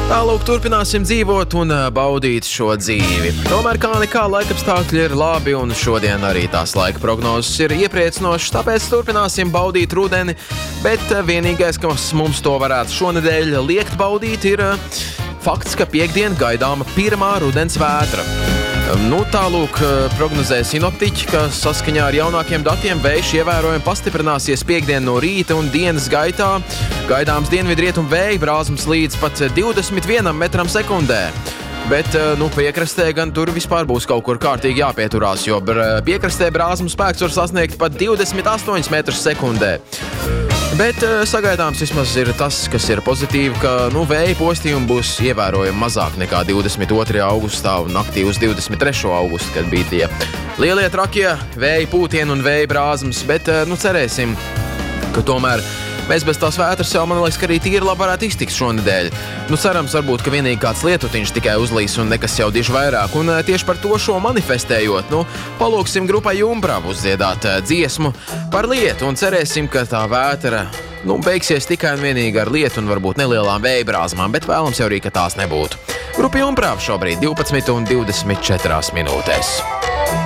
Tālūk, turpināsim dzīvot un baudīt šo dzīvi. Tomēr kā nekā laikapstākļi ir labi un šodien arī tās laika prognozes ir iepriecinošas, tāpēc turpināsim baudīt rudeni, bet vienīgais, kas mums to varētu šonedēļ liekt baudīt, ir fakts, ka piektdien gaidāma pirmā rudens vētra. Tālūk, prognozē sinoptiķi, ka saskaņā ar jaunākiem datiem vējš ievērojami pastiprināsies piektdien no rīta un dienas gaitā. Gaidāms dienvidrietumu vēja brāzmas līdz pat 21 metram sekundē. Bet piekrastē gan tur vispār būs kaut kur kārtīgi jāpieturās, jo piekrastē brāzmu spēks var sasniegt pat 28 metrus sekundē. Bet sagaidāms vismaz ir tas, kas ir pozitīvi, ka vēja postījumi būs ievērojami mazāk nekā 22. augustā un naktī uz 23. augustu, kad bija tie lielie trakie vēja pūtieni un vēja brāzmas, bet cerēsim, ka tomēr mēs bez tās vētras jau, man liekas, ka arī tīri labi varētu iztikt šonedēļ. Cerams, varbūt, ka vienīgi kāds lietutiņš tikai uzlīs un nekas jau diži vairāk. Un tieši par to šo manifestējot, palūksim grupai Jumbrā uzdziedāt dziesmu par lietu un cerēsim, ka tā vētra beigsies tikai un vienīgi ar lietu un varbūt nelielām vēja brāzmām, bet vēlams jau arī, ka tās nebūtu. Grupa Jumbrā šobrīd 12:24 minūtēs.